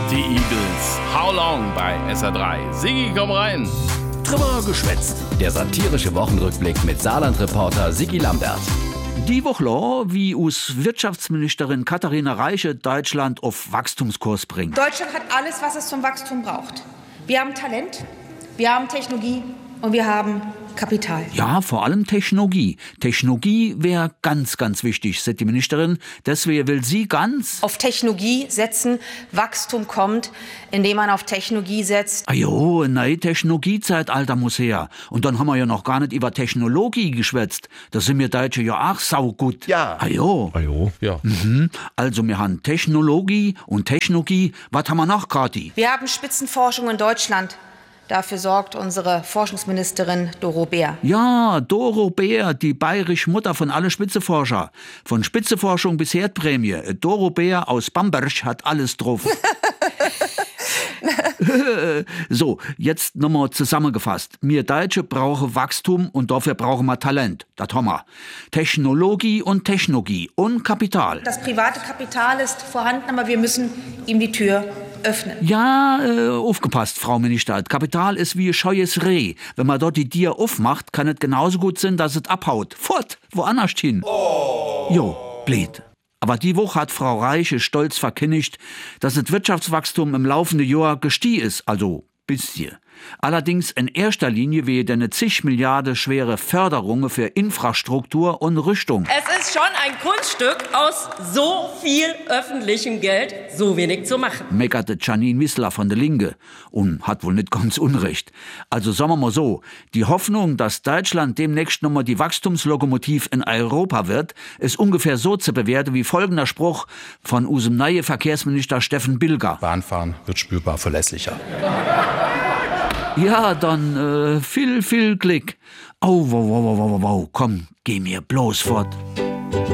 Die Eagles. How Long bei SR3. Sigi, komm rein. Drüber geschwätzt. Der satirische Wochenrückblick mit Saarland-Reporter Sigi Lambert. Die Woche lang, wie uns Wirtschaftsministerin Katharina Reiche Deutschland auf Wachstumskurs bringt. Deutschland hat alles, was es zum Wachstum braucht. Wir haben Talent, wir haben Technologie und wir haben Kapital. Ja, vor allem Technologie. Technologie wäre ganz, ganz wichtig, sagt die Ministerin. Deswegen will sie ganz auf Technologie setzen. Wachstum kommt, indem man auf Technologie setzt. Ajo, eine neue Technologiezeitalter muss her. Und dann haben wir ja noch gar nicht über Technologie geschwätzt. Da sind wir Deutsche ja auch saugut. Ja. Ajo. Ja. Also wir haben Technologie und Technologie. Was haben wir noch, Kathi? Wir haben Spitzenforschung in Deutschland. Dafür sorgt unsere Forschungsministerin Doro Bär. Ja, Doro Bär, die bayerische Mutter von alle Spitzenforscher. Von Spitzenforschung bis Herdprämie. Doro Bär aus Bamberg hat alles drauf. So, jetzt nochmal zusammengefasst. Wir Deutsche brauchen Wachstum und dafür brauchen wir Talent. Das haben wir. Technologie und Kapital. Das private Kapital ist vorhanden, aber wir müssen ihm die Tür öffnen. Ja, aufgepasst, Frau Minister. Kapital ist wie ein scheues Reh. Wenn man dort die Tier aufmacht, kann es genauso gut sein, dass es abhaut. Fort, woanders hin. Jo, blöd. Aber die Woche hat Frau Reiche stolz verkündigt, dass das Wirtschaftswachstum im laufenden Jahr gestiegen ist, also bisschen. Allerdings in erster Linie wegen eine zig Milliarden schwere Förderungen für Infrastruktur und Rüstung. Es ist schon ein Kunststück, aus so viel öffentlichem Geld so wenig zu machen. Meckerte Janine Wissler von der Linke und hat wohl nicht ganz unrecht. Also sagen wir mal so, die Hoffnung, dass Deutschland demnächst nochmal die Wachstumslokomotiv in Europa wird, ist ungefähr so zu bewerten wie folgender Spruch von unserem neuen Verkehrsminister Steffen Bilger. Bahnfahren wird spürbar verlässlicher. Ja, dann viel Glück. Au, wow, komm, geh mir bloß fort.